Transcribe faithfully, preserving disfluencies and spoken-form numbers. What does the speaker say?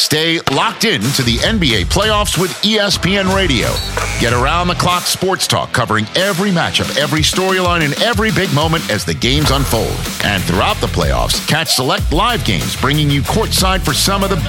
Stay locked in to the N B A playoffs with E S P N Radio. Get around-the-clock sports talk covering every matchup, every storyline, and every big moment as the games unfold. And throughout the playoffs, catch select live games bringing you courtside for some of the